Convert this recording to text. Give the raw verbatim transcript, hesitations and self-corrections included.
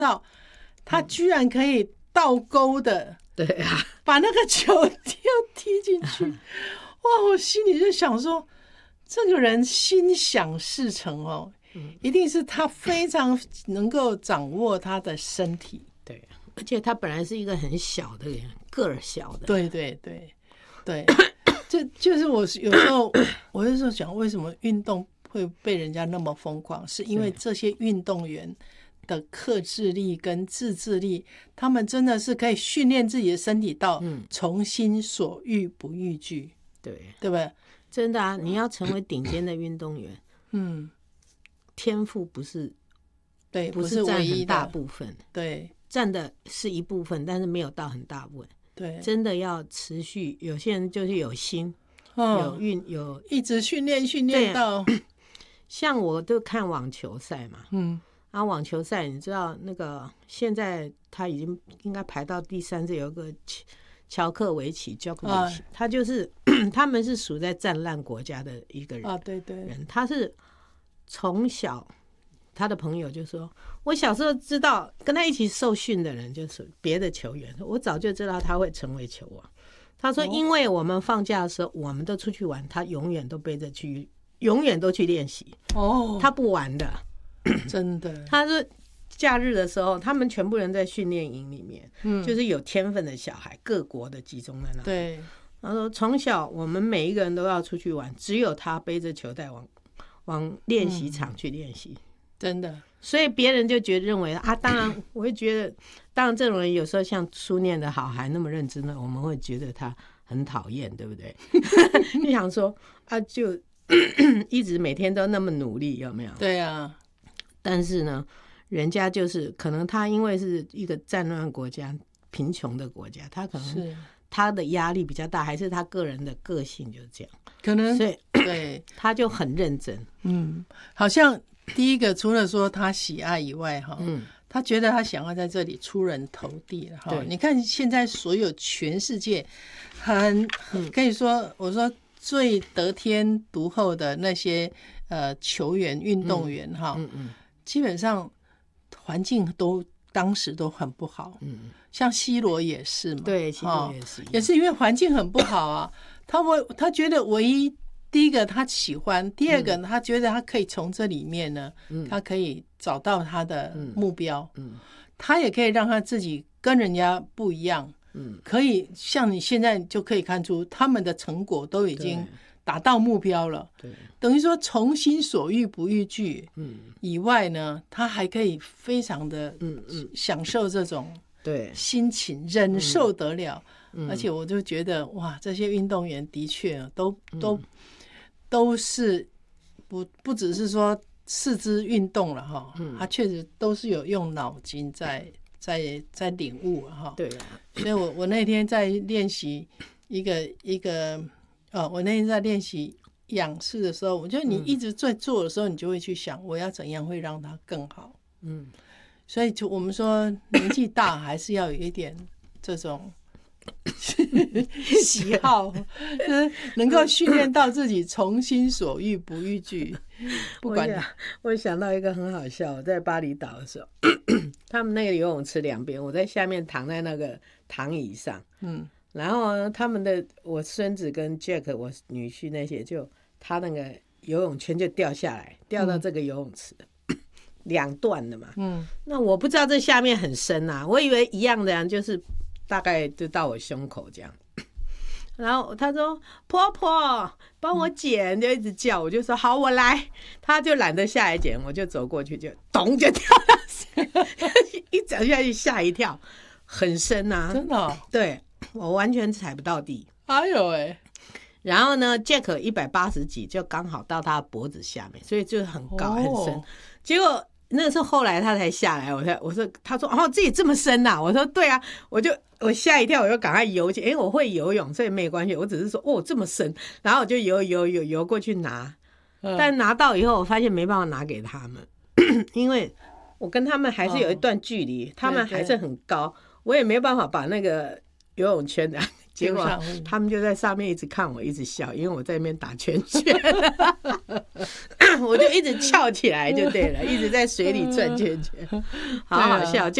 到他居然可以倒钩的， 对啊， 把那个球踢踢进去。哇，我心里就想说，这个人心想事成哦，嗯、一定是他非常能够掌握他的身体。 对，而且他本来是一个很小的人，个儿小的。 对对对对，这就是我有时候我有时候想，为什么运动会被人家那么疯狂，是因为这些运动员的克制力跟自制力，他们真的是可以训练自己的身体到从心所欲不逾矩。 对， 对不对？ 真的啊，你要成为顶尖的运动员，嗯，天赋不是， 对， 不是占很大部分， 对， 占的是一部分，但是没有到很大部分。 对， 真的要持续。有些人就是有心，哦、有运，有一直训练，训练到， 像我都看网球赛嘛，嗯，然后网球赛，你知道那个现在他已经应该排到第三，是有一个。乔克维奇 Djokovic、啊、他就是他们是属在战烂国家的一个人啊， 对对， 他是从小他的朋友就说，我小时候知道跟他一起受训的人就是别的球员，我早就知道他会成为球王。他说，因为我们放假的时候，我们都出去玩，他永远都背着去，永远都去练习哦，他不玩的， 真的， 他说。假日的时候，他们全部人在训练营里面、嗯，就是有天分的小孩，各国的集中在那里。 对， 他说从小我们每一个人都要出去玩，只有他背着球袋往往练习场去练习、嗯， 真的。 所以别人就觉得认为啊，当然我会觉得，当然这种人有时候像书念的好，还那么认真的，我们会觉得他很讨厌，对不对？你想说啊，就一直每天都那么努力，有没有？ 对啊， 但是呢。人家就是可能他因为是一个战乱国家、贫穷的国家，他可能他的压力比较大，还是他个人的个性就是这样， 可能所以对他就很认真。 嗯，好像第一个除了说他喜爱以外，哈，嗯，他觉得他想要在这里出人头地了，哈。你看现在所有全世界很可以说，我说最得天独厚的那些呃球员、运动员，哈、嗯，嗯嗯，基本上。环境都当时都很不好，嗯，像 C 罗也是嘛， 对 ，C 罗也是、哦， 也是因为环境很不好啊。他唯他觉得唯一第一个他喜欢，第二个他觉得他可以从这里面呢，嗯、他可以找到他的目标，嗯，他也可以让他自己跟人家不一样，嗯，可以像你现在就可以看出他们的成果都已经。达到目标了，对，等于说从心所欲不逾矩，嗯，以外呢，他还可以非常的，嗯嗯，享受这种对心情，忍受得了，嗯，而且我就觉得哇，这些运动员的确都都、嗯、都是不不只是说四肢运动了哈，嗯，他确实都是有用脑筋在在在领悟哈，对啊，所以我我那天在练习一个一个。哦，我那天在练习仰视的时候，我觉得你一直在做的时候，你就会去想我要怎样会让它更好。嗯，所以就我们说年纪大还是要有一点这种喜好，就是能够训练到自己从心所欲不逾矩。不管我, 我想到一个很好笑，我在巴厘岛的时候，他们那个游泳池两边，我在下面躺在那个躺椅上，嗯。然后他们的我孙子跟 Jack 我女婿那些就他那个游泳圈就掉下来，掉到这个游泳池、嗯、两段的嘛，嗯，那我不知道这下面很深啊，我以为一样的，就是大概就到我胸口这样。然后他说婆婆帮我捡，就一直叫，我就说好我来，他就懒得下来捡，我就走过去就咚就跳下去，一走下去吓一跳，很深啊， 真的、哦、 对。我完全踩不到地， 哎呦哎！ 然后呢 ，Jack 一百八十几，就刚好到他的脖子下面，所以就很高、哦、很深。结果那个是后来他才下来，我才我说他说哦自己这么深呐、啊，我说对啊，我就我吓一跳，我就赶快游去，因为我会游泳，所以没关系，我只是说哦这么深，然后我就游游游游过去拿，嗯、但拿到以后我发现没办法拿给他们，因为我跟他们还是有一段距离，哦、他们还是很高，我也没办法把那个。游泳圈的结果他们就在上面一直看我，一直笑，因为我在那边打圈圈，我就一直翘起来就对了，一直在水里转圈圈，好好笑。